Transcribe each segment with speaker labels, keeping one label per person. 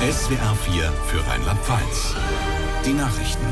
Speaker 1: SWR 4 für Rheinland-Pfalz. Die Nachrichten.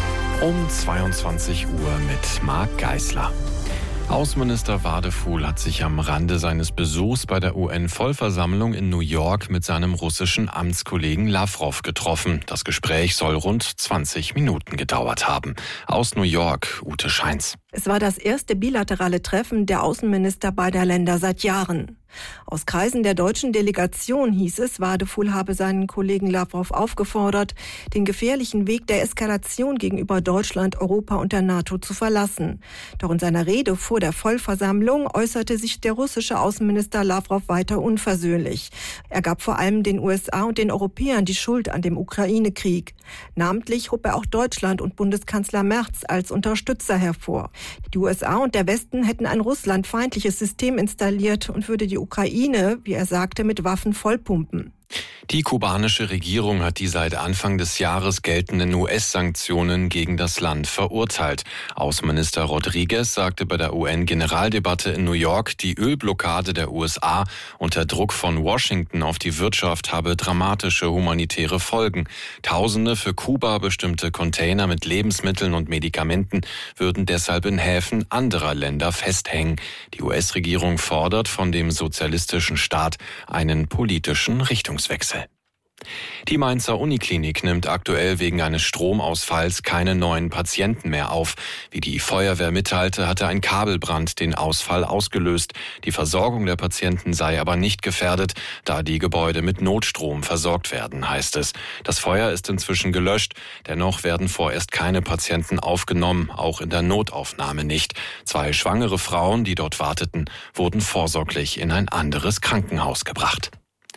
Speaker 2: Um 22 Uhr mit Marc Geisler. Außenminister Wadefuhl hat sich am Rande seines Besuchs bei der UN-Vollversammlung in New York mit seinem russischen Amtskollegen Lawrow getroffen. Das Gespräch soll rund 20 Minuten gedauert haben. Aus New York, Ute Scheins.
Speaker 3: Es war das erste bilaterale Treffen der Außenminister beider Länder seit Jahren. Aus Kreisen der deutschen Delegation hieß es, Wadefuhl habe seinen Kollegen Lawrow aufgefordert, den gefährlichen Weg der Eskalation gegenüber Deutschland, Europa und der NATO zu verlassen. Doch in seiner Rede vor der Vollversammlung äußerte sich der russische Außenminister Lawrow weiter unversöhnlich. Er gab vor allem den USA und den Europäern die Schuld an dem Ukraine-Krieg. Namentlich hob er auch Deutschland und Bundeskanzler Merz als Unterstützer hervor. Die USA und der Westen hätten ein russlandfeindliches System installiert und würde die Ukraine, wie er sagte, mit Waffen vollpumpen.
Speaker 2: Die kubanische Regierung hat die seit Anfang des Jahres geltenden US-Sanktionen gegen das Land verurteilt. Außenminister Rodriguez sagte bei der UN-Generaldebatte in New York, die Ölblockade der USA unter Druck von Washington auf die Wirtschaft habe dramatische humanitäre Folgen. Tausende für Kuba bestimmte Container mit Lebensmitteln und Medikamenten würden deshalb in Häfen anderer Länder festhängen. Die US-Regierung fordert von dem sozialistischen Staat einen politischen Richtungswechsel. Die Mainzer Uniklinik nimmt aktuell wegen eines Stromausfalls keine neuen Patienten mehr auf. Wie die Feuerwehr mitteilte, hatte ein Kabelbrand den Ausfall ausgelöst. Die Versorgung der Patienten sei aber nicht gefährdet, da die Gebäude mit Notstrom versorgt werden, heißt es. Das Feuer ist inzwischen gelöscht, dennoch werden vorerst keine Patienten aufgenommen, auch in der Notaufnahme nicht. 2 schwangere Frauen, die dort warteten, wurden vorsorglich in ein anderes Krankenhaus gebracht.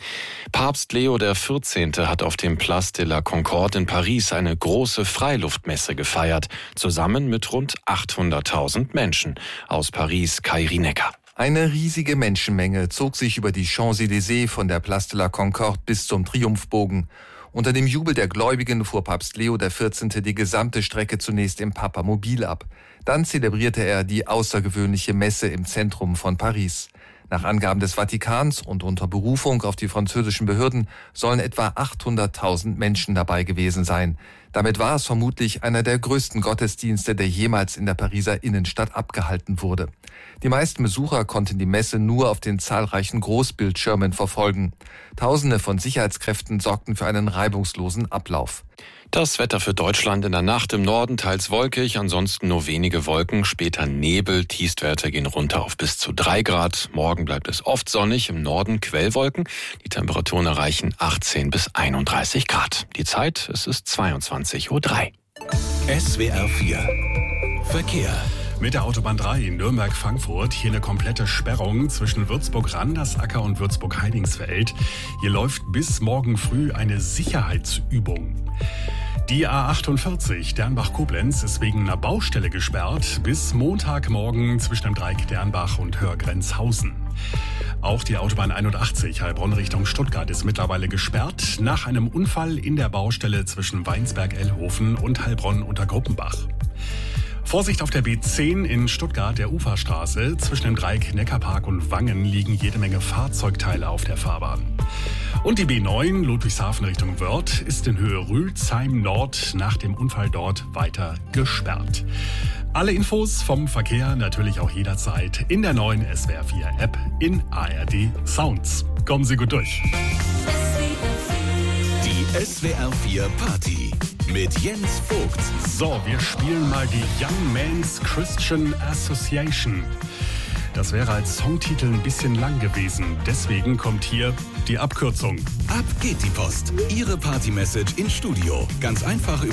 Speaker 2: Papst Leo XIV. Hat auf dem Place de la Concorde in Paris eine große Freiluftmesse gefeiert, zusammen mit rund 800.000 Menschen. Aus Paris, Kai Rienecker.
Speaker 4: Eine riesige Menschenmenge zog sich über die Champs-Élysées von der Place de la Concorde bis zum Triumphbogen. Unter dem Jubel der Gläubigen fuhr Papst Leo XIV. Die gesamte Strecke zunächst im Papamobil ab. Dann zelebrierte er die außergewöhnliche Messe im Zentrum von Paris. Nach Angaben des Vatikans und unter Berufung auf die französischen Behörden sollen etwa 800.000 Menschen dabei gewesen sein. Damit war es vermutlich einer der größten Gottesdienste, der jemals in der Pariser Innenstadt abgehalten wurde. Die meisten Besucher konnten die Messe nur auf den zahlreichen Großbildschirmen verfolgen. Tausende von Sicherheitskräften sorgten für einen reibungslosen Ablauf.
Speaker 2: Das Wetter für Deutschland: in der Nacht im Norden teils wolkig, ansonsten nur wenige Wolken, später Nebel, Tiefstwerte gehen runter auf bis zu 3 Grad. Morgen bleibt es oft sonnig, im Norden Quellwolken. Die Temperaturen erreichen 18 bis 31 Grad. Die Zeit, es ist 22:03 Uhr.
Speaker 1: SWR 4 Verkehr.
Speaker 5: Mit der Autobahn 3 in Nürnberg-Frankfurt hier eine komplette Sperrung zwischen Würzburg-Randersacker und Würzburg-Heidingsfeld. Hier läuft bis morgen früh eine Sicherheitsübung. Die A48 Dernbach-Koblenz ist wegen einer Baustelle gesperrt bis Montagmorgen zwischen dem Dreieck Dernbach und Hörgrenzhausen. Auch die Autobahn 81 Heilbronn Richtung Stuttgart ist mittlerweile gesperrt nach einem Unfall in der Baustelle zwischen Weinsberg-Ellhofen und Heilbronn unter Gruppenbach. Vorsicht auf der B10 in Stuttgart, der Uferstraße. Zwischen dem Dreieck Neckarpark und Wangen liegen jede Menge Fahrzeugteile auf der Fahrbahn. Und die B9 Ludwigshafen Richtung Wörth ist in Höhe Rülsheim Nord nach dem Unfall dort weiter gesperrt. Alle Infos vom Verkehr natürlich auch jederzeit in der neuen SWR 4 App in ARD Sounds. Kommen Sie gut durch.
Speaker 1: Die SWR 4 Party mit Jens Vogt.
Speaker 5: So, wir spielen mal die Young Men's Christian Association. Das wäre als Songtitel ein bisschen lang gewesen. Deswegen kommt hier die Abkürzung.
Speaker 1: Ab geht die Post. Ihre Party-Message ins Studio. Ganz einfach über